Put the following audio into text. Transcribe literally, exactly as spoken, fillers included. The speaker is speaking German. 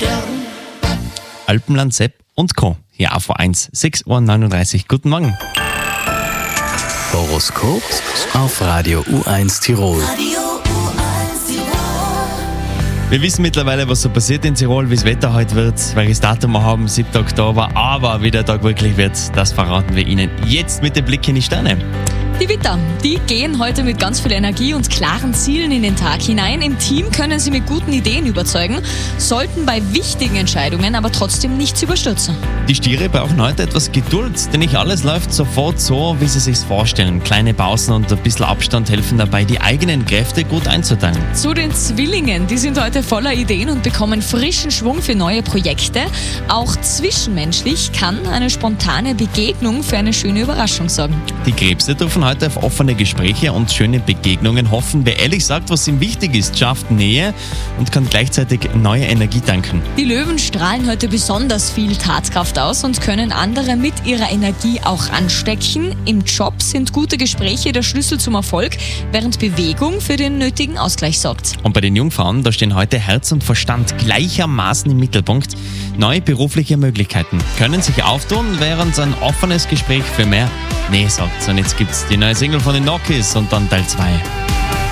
Alpenland, Sepp und Co. Hier A V eins, sechs Uhr neununddreißig. Guten Morgen. Horoskop auf Radio U eins Tirol. Wir wissen mittlerweile, was so passiert in Tirol, wie das Wetter heute wird, welches Datum wir haben, siebten Oktober. Aber wie der Tag wirklich wird, das verraten wir Ihnen jetzt mit dem Blick in die Sterne. Die Widder, die gehen heute mit ganz viel Energie und klaren Zielen in den Tag hinein. Im Team können sie mit guten Ideen überzeugen, sollten bei wichtigen Entscheidungen aber trotzdem nichts überstürzen. Die Stiere brauchen heute etwas Geduld, denn nicht alles läuft sofort so, wie sie sich vorstellen. Kleine Pausen und ein bisschen Abstand helfen dabei, die eigenen Kräfte gut einzuteilen. Zu den Zwillingen, die sind heute voller Ideen und bekommen frischen Schwung für neue Projekte. Auch zwischenmenschlich kann eine spontane Begegnung für eine schöne Überraschung sorgen. Die Krebse dürfen heute auf offene Gespräche und schöne Begegnungen hoffen. Wer ehrlich sagt, was ihm wichtig ist, schafft Nähe und kann gleichzeitig neue Energie tanken. Die Löwen strahlen heute besonders viel Tatkraft aus und können andere mit ihrer Energie auch anstecken. Im Job sind gute Gespräche der Schlüssel zum Erfolg, während Bewegung für den nötigen Ausgleich sorgt. Und bei den Jungfrauen, da stehen heute Herz und Verstand gleichermaßen im Mittelpunkt. Neue berufliche Möglichkeiten können sich auftun, während ein offenes Gespräch für mehr Nähe sorgt. Und jetzt gibt's die neue Single von den Nokis und dann Teil zwei.